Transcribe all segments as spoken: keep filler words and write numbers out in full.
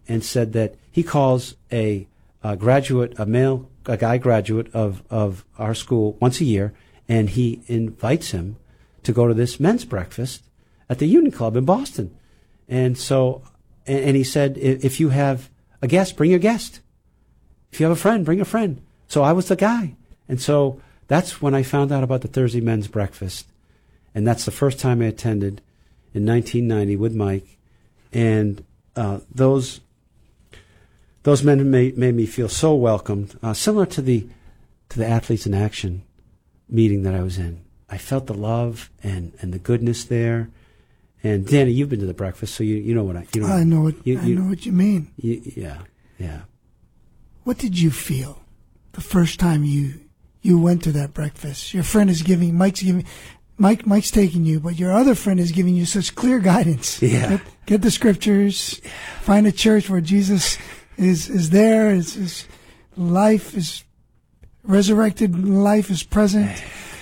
and said that he calls a, a graduate, a male, a guy graduate of, of our school once a year, and he invites him to go to this men's breakfast at the Union Club in Boston. And so, and, and he said, if you have a guest, bring your guest. If you have a friend, bring a friend. So I was the guy. And so that's when I found out about the Thursday men's breakfast. And that's the first time I attended in nineteen ninety with Mike. And uh, those those men made, made me feel so welcomed, uh, similar to the to the Athletes in Action meeting that I was in. I felt the love and, and the goodness there. And Danny, you've been to the breakfast, so you, you know what I you know. I know what you, I you, know what you mean. You, yeah, yeah. What did you feel the first time you you went to that breakfast? Your friend is giving, Mike's giving, Mike Mike's taking you, but your other friend is giving you such clear guidance. Yeah. Get, get the scriptures, find a church where Jesus is is there. His, his life is resurrected. Life is present.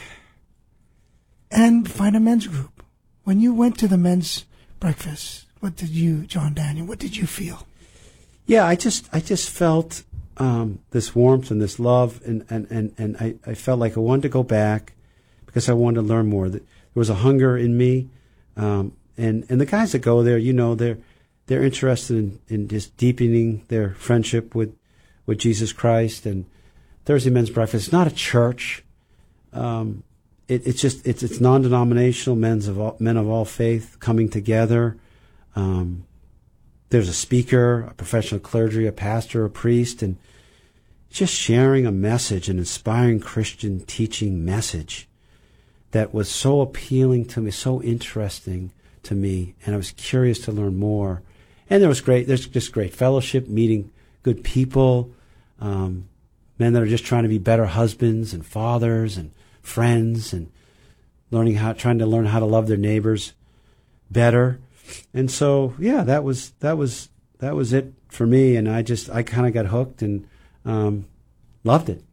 And find a men's group. When you went to the men's breakfast, what did you, John Daniel, what did you feel? Yeah, I just I just felt um, this warmth and this love, and, and, and, and I, I felt like I wanted to go back because I wanted to learn more. There was a hunger in me, um, and, and the guys that go there, you know, they're they're interested in, in just deepening their friendship with, with Jesus Christ. And Thursday Men's Breakfast is not a church. Um, It, it's just it's it's non-denominational men's of all, men of all faith coming together. Um, there's a speaker, a professional clergy, a pastor, a priest, and just sharing a message, an inspiring Christian teaching message that was so appealing to me, so interesting to me, and I was curious to learn more. And there was great, there's just great fellowship, meeting good people, um, men that are just trying to be better husbands and fathers and friends, and learning how, trying to learn how to love their neighbors better. And so, yeah, that was that was that was it for me. And I just I kind of got hooked and um, loved it.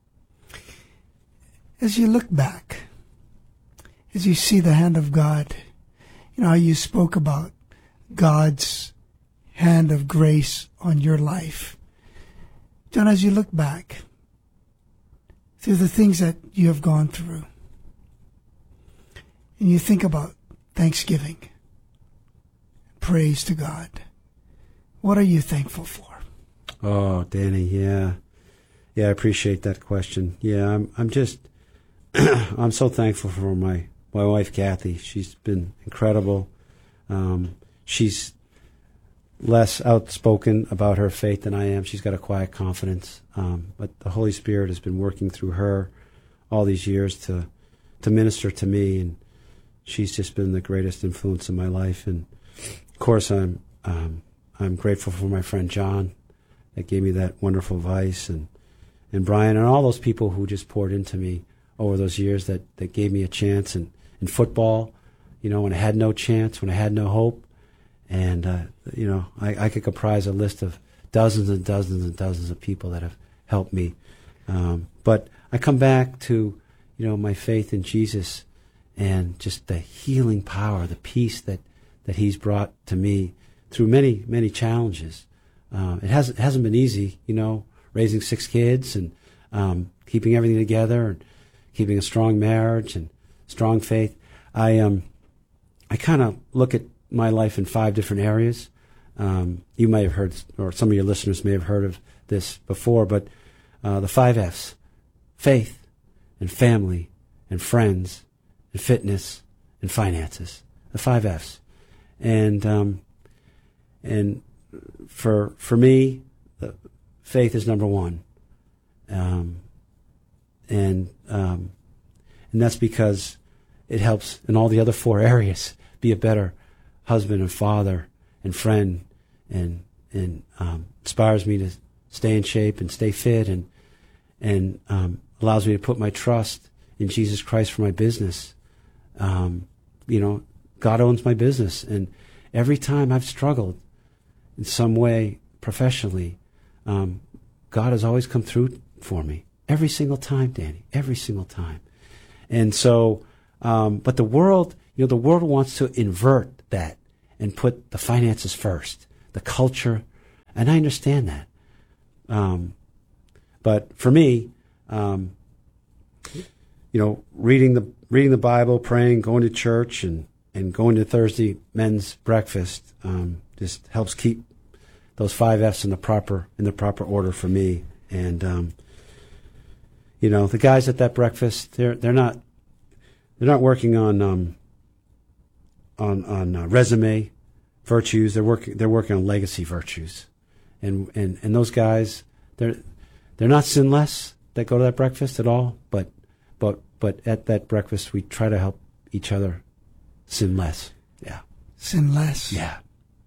As you look back, as you see the hand of God, you know how you spoke about God's hand of grace on your life. John, as you look back through the things that you have gone through, and you think about Thanksgiving, praise to God, what are you thankful for? Oh, Danny, yeah. Yeah, I appreciate that question. Yeah, I'm I'm just, I'm so thankful for my, my wife, Kathy. She's been incredible. Um, she's less outspoken about her faith than I am. She's got a quiet confidence. Um, but the Holy Spirit has been working through her all these years to to minister to me, and she's just been the greatest influence in my life. And of course, I'm um, I'm grateful for my friend John that gave me that wonderful advice, and and Brian and all those people who just poured into me over those years that, that gave me a chance in, in football, you know, when I had no chance, when I had no hope. And, uh, you know, I, I could comprise a list of dozens and dozens and dozens of people that have helped me. Um, but I come back to, you know, my faith in Jesus and just the healing power, the peace that, that he's brought to me through many, many challenges. Uh, it hasn't, hasn't been easy, you know, raising six kids and um, keeping everything together and keeping a strong marriage and strong faith. I um, I kind of look at my life in five different areas. Um, you may have heard, or some of your listeners may have heard of this before, but uh, the five F's: faith and family and friends and fitness and finances. The five F's. And um, and for for me, the faith is number one. Um, and um, and that's because it helps in all the other four areas be a better husband and father and friend, and and um, inspires me to stay in shape and stay fit, and and um, allows me to put my trust in Jesus Christ for my business. Um, you know, God owns my business, and every time I've struggled in some way professionally, um, God has always come through for me. Every single time, Danny, every single time. And so, um, but the world, you know, the world wants to invert that and put the finances first, the culture, and I understand that. Um, but for me, um, you know, reading the reading the Bible, praying, going to church, and, and going to Thursday men's breakfast um, just helps keep those five F's in the proper in the proper order for me. And um, you know, the guys at that breakfast, they're they're not they're not working on um, on on uh, resume virtues. They're working they're working on legacy virtues, and and and those guys, they're they're not sinless that go to that breakfast at all, but but but at that breakfast we try to help each other sin less. Yeah. Sin less. Yeah.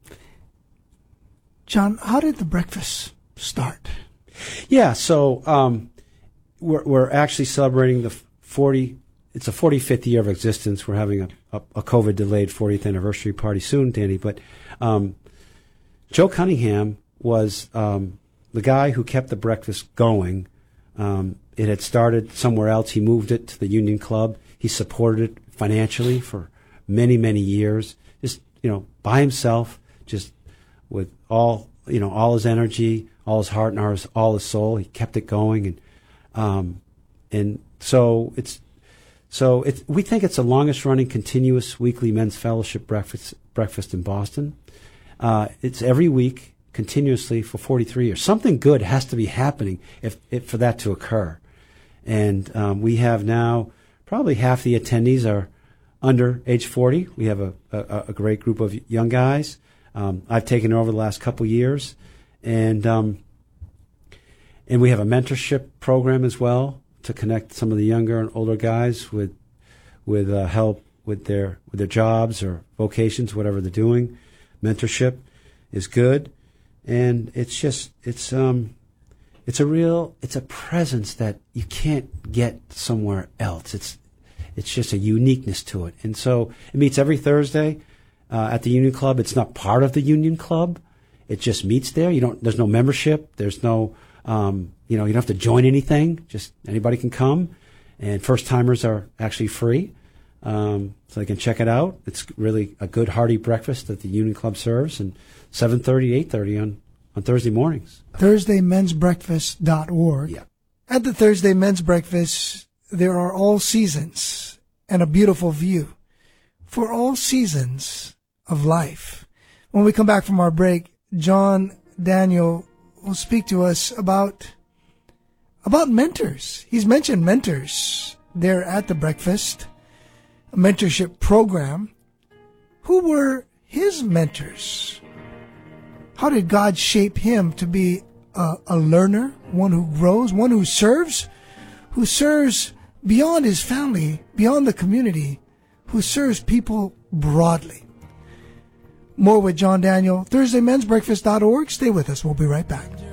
John, how did the breakfast start? Yeah, so um, we're we're actually celebrating the forty. It's a forty-fifth year of existence. We're having a, a, a COVID delayed fortieth anniversary party soon, Danny. But um, Joe Cunningham was um, the guy who kept the breakfast going. Um, it had started somewhere else. He moved it to the Union Club. He supported it financially for many, many years. Just, you know, by himself, just with all, you know, all his energy, all his heart and all his, all his soul. He kept it going. And, um, and so it's, so it's, we think it's the longest running continuous weekly men's fellowship breakfast, breakfast in Boston. Uh, it's every week, continuously for forty-three years. Something good has to be happening if, if for that to occur. And um, we have now probably half the attendees are under age forty. We have a, a, a great group of young guys. Um, I've taken over the last couple years, and um, and we have a mentorship program as well to connect some of the younger and older guys with with uh, help with their with their jobs or vocations, whatever they're doing. Mentorship is good. And it's just, it's, um, it's a real, it's a presence that you can't get somewhere else. It's, it's just a uniqueness to it. And so it meets every Thursday, uh, at the Union Club. It's not part of the Union Club. It just meets there. You don't, there's no membership. There's no, um, you know, you don't have to join anything. Just anybody can come. And first timers are actually free. Um, so they can check it out. It's really a good hearty breakfast that the Union Club serves, and seven thirty, eight thirty on, on Thursday mornings. Thursday Men's Breakfast dot org. Yeah. At the Thursday Men's Breakfast, there are all seasons and a beautiful view for all seasons of life. When we come back from our break, John Daniel will speak to us about, about mentors. He's mentioned mentors there at the breakfast. A mentorship program. Who were his mentors? How did God shape him to be a, a learner, one who grows, one who serves, who serves beyond his family, beyond the community, who serves people broadly? More with John Daniel, Thursday Men's Breakfast dot org. Stay with us. We'll be right back.